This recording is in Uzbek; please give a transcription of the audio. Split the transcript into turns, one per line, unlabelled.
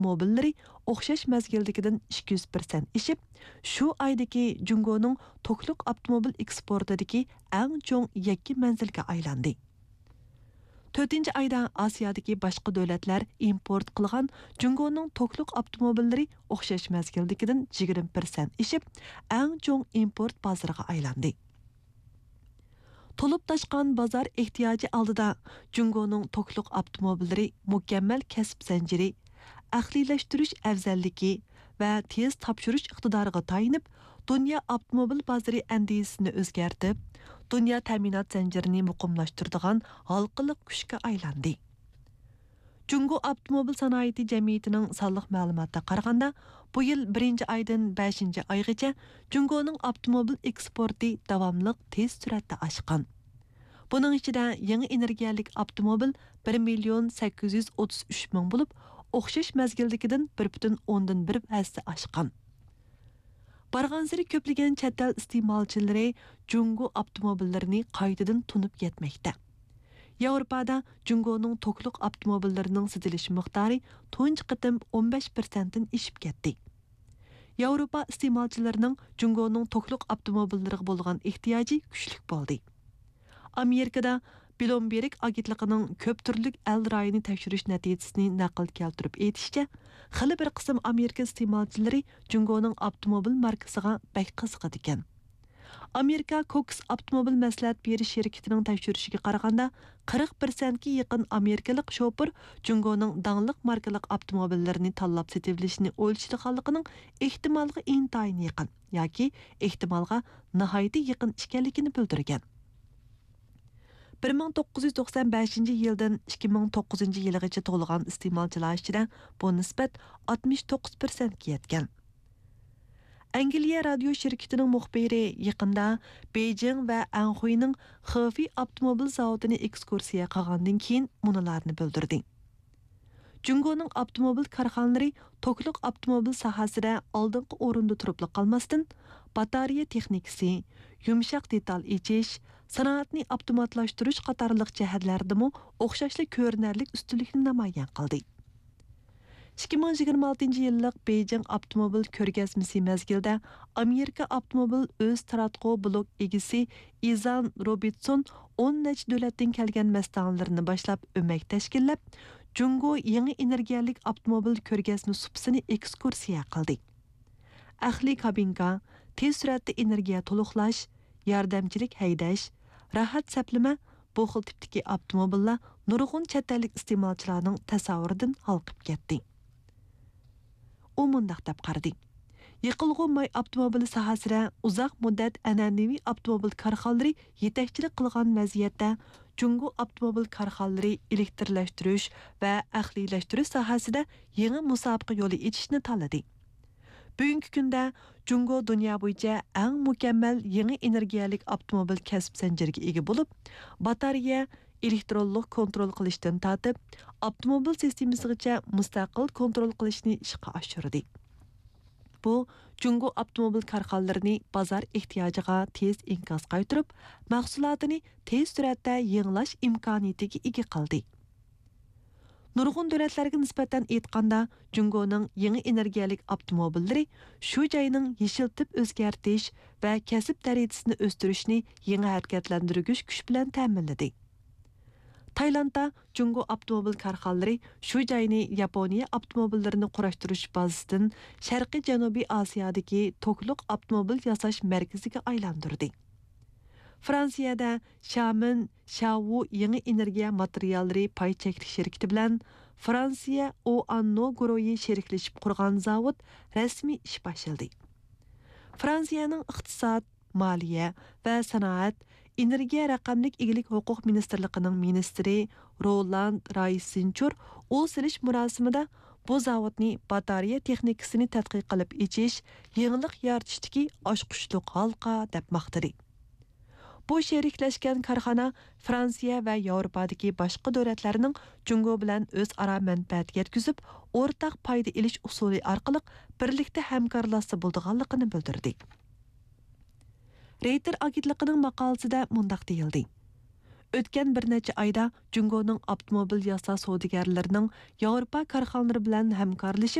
avtomobillari o'xshash mazgildagidan 200% ishib, shu oydagi Jungoning to'kliq avtomobil eksportidagi eng cho'ng yakki manzilga aylandi. 4 ayda Asiyadagi boshqa davlatlar import qilgan Jungoning to'kliq avtomobillari o'xshash mazgildagidan 20% ishib, eng cho'ng import bozoriga aylandi. To'lib toshgan bozor ehtiyoji oldida Jungoning to'kliq avtomobillari mukammal kasb zanjiri, aqliylashtirish afzalligi va tez topshirish iqtidoriga tayinib, dunyo avtomobil bozori andisini o'zgartib, dunyo ta'minot zanjirini muqimlashtiradigan halqiliq kuchga aylandi. Jungo avtomobil sanoati jamiyatining sonliq ma'lumotga qaraganda, bu yil 1-oydan 5-oygacha Jungoning avtomobil eksporti davomli tez suratda oshgan. Buning ichida yangi energiyalik avtomobil 1,833,000 bo'lib, o'xshash mazgildagidan 1,1 hassa oshgan. Barg'ansiri ko'plagan chet el iste'molchilari Jungo avtomobillarini qaytadan tunib yetmoqda. Yevropada Jungoning to'kliq avtomobillarining sotilish miqdori tunji qitim 15% dan ishib ketdi. Yevropa iste'molchilarining Jungoning to'kliq avtomobillariga bo'lgan ehtiyoji kuchli bo'ldi. Amerikada Bloomberg agentligining ko'p turlik el rayoni tekshirish natijasini naql keltirib aytishicha, xili bir qism Amerika iste'molchilari Jungoning avtomobil markasiga bak qiziqadi ekan. Amerika Cox avtomobil maslahat berish shirkatining tekshirishiga qaraganda 40% ga yaqin amerikalik shoför Jungoning dangliq markalik avtomobillarini tanlab sotilishini o'ylashadiganligining ehtimoliga intayin yaqin yoki ehtimolga nihoyatda yaqin ekanligini bildirgan. 1995-yildan 2009-yilgacha to'lg'an iste'molchilar ichida bu nisbat 69% ga yetgan. Angliya radio shirkatining muxbiri yaqinda Beijing va Anhuining Xefi avtomobil zavodini ekskursiya qilgandan keyin munolarni bildirdi. Jungoning avtomobil korxonalari to'kliq avtomobil sohasida oldingi o'rinda turib qolmasdan, batareya texnikasi, yumshoq detal echish, sanoatni avtomatlashtirish qatorliq jihatlardami o'xshashli ko'rinarli ustunlikni namoyon qildi. 2026-yillik Beijing avtomobil ko'rgazmasi mazgilida Amerika avtomobil o'z taratqu blok egisi Izan Robinson 10 nech davlatdan kelgan mastanlarni boshlab o'mak tashkillab, Jungo yangi energiyalik avtomobil ko'rgazma supsini ekskursiya qildi. Ahli kabinka, tez suratda energiya to'liqlash, yordamchilik haydash, rahat saplama bu xil tipdagi avtomobillar nurg'un chet ellik iste'molchilarning tasavvuridan halqib ketdi. U mundaq deb qaradi. Yiqilg'u may avtomobili sohasida uzoq muddat an'anaviy avtomobil korxonalari yetakchilik qilgan vaziyatda Jungo avtomobil korxonalari elektrlashtirish va aqliylashtirish sohasida yangi musobaqa yo'li ochishni tanladi. Bugungi kunda Jungo dunyo bo'yicha eng mukammal yangi energiyalik avtomobil kasb zanjiriga ega bo'lib, batareya, elektronlik kontrol qilishdan tortib, avtomobil sistemasigacha mustaqil kontrol qilishni ishga oshirdi. Bu Jungo avtomobil korxonalarini bozor ehtiyojiga tez inkas qaytirib, mahsulotini tez suratda yangilash imkoniyatiga ega qildi. Nurg'un davlatlarga nisbatan aytganda, Jungoning yangi energiyalik avtomobillari shu joyning yeshiltib o'zgartirish va kasb darajasini o'stirishni yangi harakatlantirgich kuch bilan ta'minladi. Taylandda Jungo avtomobil korxonalari shu joyni Yaponiya avtomobillarini qurashtirish bazasidan Sharqiy Janubiy Osiyodagi to'kliq avtomobil yasash markaziga aylantirdi. Fransiyada Xiamen Xiaowu yangi energiya materiallari pay cheklik shirkati bilan Fransiya Oanno guruhi sheriklashib qurgan zavod rasmiy ish boshladi. Fransiyaning iqtisod, moliya va sanoat, energiya raqamlik egilik huquq ministrligining ministri Roland Raysinchur o'z silish murosimida bu zavodni batareya texnikasini tadqiq qilib echish, yangilik yaratishdagi oshqushliq halqa deb maqtadi. Bu sheriklashgan korxona Fransiya va Yevropadagi boshqa davlatlarning Jungo bilan o'zaro manfaat yetkazib, o'rtaq foyda olish usuli orqali birlikda hamkorlashsa bo'lganligini bildirdi. Reuters agentligining maqolasida mundaq deyildi. O'tgan bir necha oyda Jungoning avtomobil yasash savdogarlarining Yevropa korxonalari bilan hamkorlashib